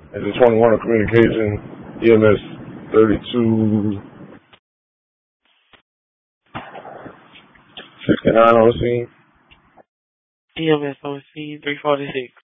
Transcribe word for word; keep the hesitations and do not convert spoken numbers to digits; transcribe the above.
Is it twenty-one of communication, E M S thirty-two sixty-nine on the scene? E M S on the scene, three forty-six.